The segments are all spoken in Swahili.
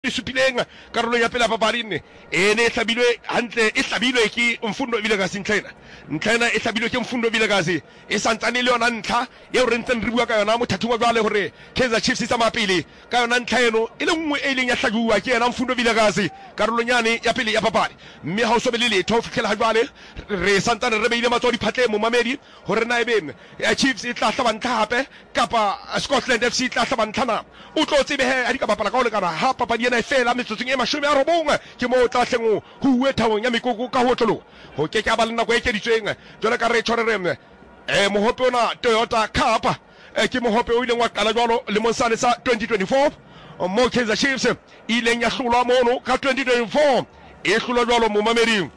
e supileng karolo ya pela paparin ene hlabilwe hantle e hlabilwe ke Mfundo Vilakazi ntlhena e hlabilwe ke Mfundo Vilakazi e santsane le yona ntlha e re ntseng re bua ka yona mothathong wa jwale hore Kaizer Chiefs sa mapele ka yona ntlha eno e le nngwe e leng ya hlajua ke yena Mfundo Vilakazi karolo nyane ya pele ya papadi mme ha o so be le letho fitlhela ha jwale re santsane re beile matso di phatle mo mamedi hore na ebe Chiefs e tla hlaba ntlha hape kapa Scotland FC tla hlaba ntlha o tlo tsebe he a di ka bapala ka o lekana ha papadi ena e fela metsotsong e 90 ke mo tla hleng ho uwe thawong ya mekoko ka ho tlolo ho ke ka ba le nako e keditsweng jwale ka re tshwarerem mohope ona Toyota Cup ke mohope o ileng wa qala jwalo le monsane sa 2024 mo Kaizer Chiefs ileng ya hlolwa mono ka 2024 e hlolwa jwalo mo mameding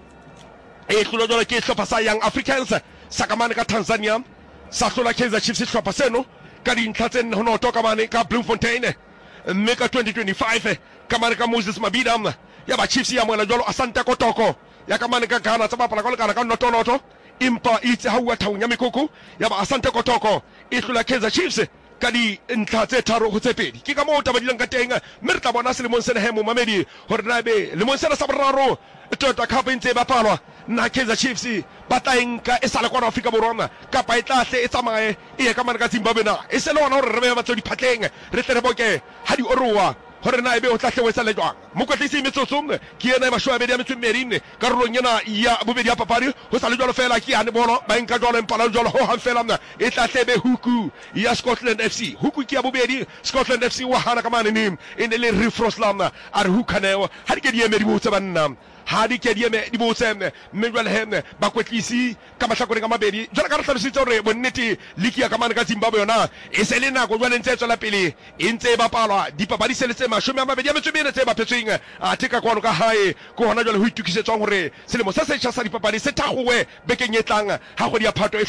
e hlolwa jwalo ke hlopha sa Young Africans sa kamane ka Tanzania sa hlola Kaizer Chiefs hlopha seno ka dintlha tse nne ho no toka mane ka Bloemfontein mme ka 2025 kamane ka Moses Mabhida ya ba Chiefs ya moela jwalo Asante Kotoko ya kamane ka Ghana tsa bapala ka lekana ka notonoto impa itse ha wa thawong ya mekoko ya ba Asante Kotoko e hlola Kaizer Chiefs ka di ntlha tse tharo ho tse pedi ke ka mo tabadilang ka teng mme re tla bona selemong sena he mo mamedi hore na be lemong sena sa boraro Toyota Cup ntse bapalwa na Kaizer Chiefs ba tla enka e sala kwa Afrika Borwa kapa e tla hle e tsamaye e ye ka mane ka Zimbabwe na e se le ona hore re be batho di phatleng re tle re boke ha di orowa hore na ebe o tla hlewetsa le jwang mokotlisi metsotso ke ena ba shwa bedi ya metsomerine karolong yena ya bobedi ya papadi ho sa le jwalo fela ke ane bono ba enka jwalo empala jwalo ho hang fela e tla hlebe huku ya Scotland FC huku ke ya bobedi Scotland FC wa hana ka mane ni ene le Refroslam a re hukaneo ha di ke di emedi botse banna ha di ke di eme di botse mme jwale he ba kwetlisi ka mahlakore ka mabedi jwale ka re hlalositse hore bonnete liki ya ka mane ka Zimbabwe yona e se le nako jwale ntse tswela pele e ntse bapalwa dipapadi se le tse 20 ya metsomene tse bapetsweng a theka kwano ka hae ko hona jwale ho itukisetswang hore selemo se setjha sa dipapadi se thagowe bekeng e tlang ha go dia phato e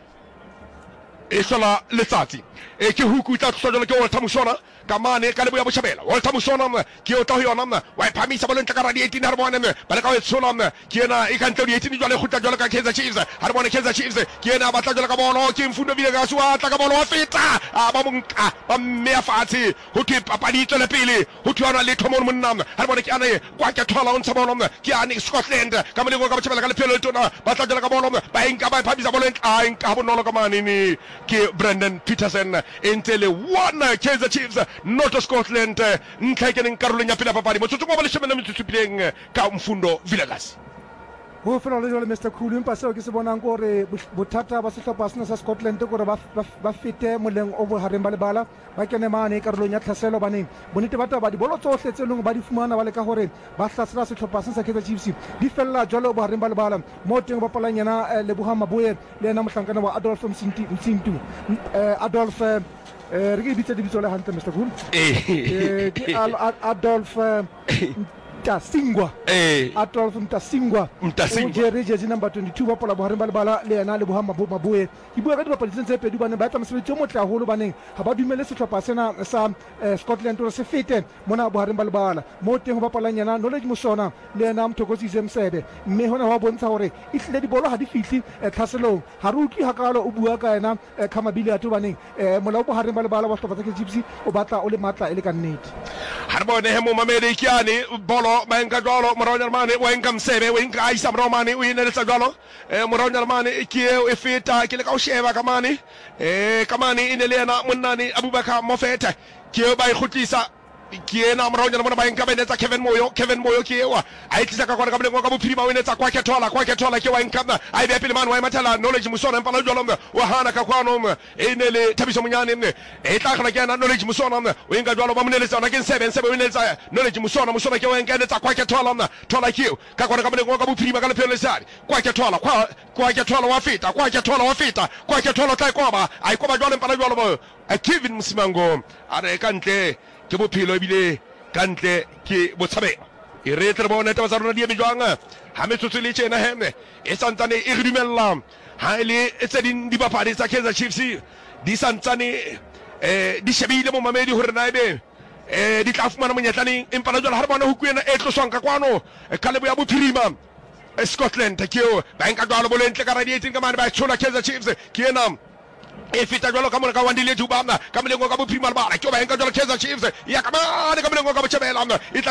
hlola letsatsi ke huku tla tswa jwale ke Walter Mushona kamane ka lebo ya Boshabela Walter Mushona ke o tla ho yona wa phamisa bolo ntla ka radi 18 ha re bona ba le ka o tshola ke ena e ka ntlo di 18 jwale khutla jwale ka Kaizer Chiefs ha re bona Kaizer Chiefs ke ena ba tla jwale ka bolo ke Mfundo Vilakazi wa tla ka bolo wa feta ba monka ba mme ya fatshe ho ke papadi tswele pele ho thwana le thomo monna ha re bona ke ana kwa ke thola o ntsha bolo ke ane Scotland ka mo le go ka Boshabela ka le phelo tona ba tla jwale ka bolo ba enka ba phamisa bolo enka bonolo ka manini ke Brandon Peterson entele one Kaizer Chiefs not Scotland ntlha ke neng karolong ya pele papadi motsotso go ba le shemela metsotso ka Mfundo Vilakazi ho fela le jole Mr. Khulu empa seo ke se bonang gore bothata ba sehlopha sena sa Scotland gore ba fete moleng o bohareng ba lebala ba kene mane karolong ya tlhaselo baneng bonete ba taba di bolo tsohle tse leng ba di fumana ba le ka gore ba hlasela sehlopha sena sa Kaizer Chiefs di fella jwalo bohareng ba lebala mo teng ba palang yana Leboha Maboye le ena mohlankana wa Adolf Msintu Adolf re ke bitse di bitso le hantle Mr. Khulu ke Adolf Mtasingwa Adolf Mtasingwa jersey number 22 ba pola bohareng ba lebala le yena Leboha Maboye ke bua ka dipapadi tse pedi bane ba tla mosebetsi o motle haholo baneng ha ba dumele sehlopha sena sa Scotland hore se fete mona bohareng ba lebala mo teng ho bapalang yana Knowledge Mushona le yena Mthokozise Msebe mme hona wa bontsha hore e hlile di bolo ha di fitli tlhaselong ha re utlwi hakalo o bua ka yena Khamabile atho baneng molao bohareng ba lebala wa sehlopha sa Kaizer Chiefs o batla o le matla e le ka nnete ha re bone he mo mamedi ke ane bolo ba enka jwalo Moronyana mane wa enka Msebe wa enka Aisha Romane o ine le tsa jwalo Moronyana mane ke e feta ke le ka o sheba ka mane ine le yena monnane Abubakar Mofete ke ba e khutlisa ke ena Moronyana mona ba enka ba netsa Kevin Moyo ke wa a itlisa ka kwana ka boleng ka bophirima o netsa kwa ke thola ke wa enka a be pele man wa mathala Knowledge Mushona mpala jwalo wa hana ka kwano ine le Thabiso Munyane e tla khona ke na Knowledge Mushona o enka jwalo ba monele tsona ke 7 o netsa Knowledge Mushona ke wa enka netsa kwa ke thola ke ka kwana ka boleng ka bophirima ka le phelo lesadi kwa ke thola wa feta kwa ke thola tla kwa ai kwa ba jwalo mpala jwalo ba Kevin Msimango a re ka ntle ke bophelo ebile ka ntle ke botshabelo e re tle bona taba tsa rona di eme jwang ha metsotso le tjena heme e santsane e re dumella ha ile tse di bapadi tsa Kaizer Chiefs di santsane di shebile mo mamedi hore na ebe di tla fumana monyetlane empa la jwale ha re bona ho kuena e tloswang ka kwano ka lebo ya bophirima Scotland ke o ba enka jwalo bolentle ka radiating ka mane ba tshola Kaizer Chiefs ke ena e fita jwalo ka mona ka wandile thuba ka molengo ka bophirima ba ke ba enka jwalo Kaizer Chiefs ya ka mane ka molengo ka Boshabela